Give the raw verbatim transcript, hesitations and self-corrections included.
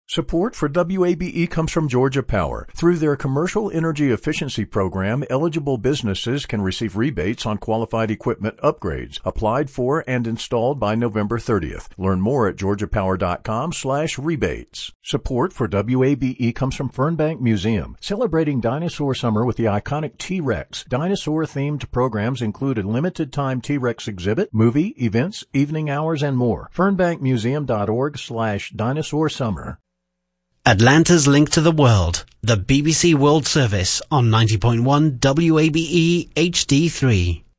Support for W A B E comes from Georgia Power. Through their Commercial Energy Efficiency Program, eligible businesses can receive rebates on qualified equipment upgrades, applied for and installed by November thirtieth. Learn more at georgiapower.com slash rebates. Support for W A B E comes from Fernbank Museum, celebrating Dinosaur Summer with the iconic T-Rex. Dinosaur-themed programs include a limited-time T-Rex exhibit, movie, events, evening hours, and more. fernbankmuseum.org slash dinosaur summer. Atlanta's link to the world, the B B C World Service on ninety point one W A B E H D three.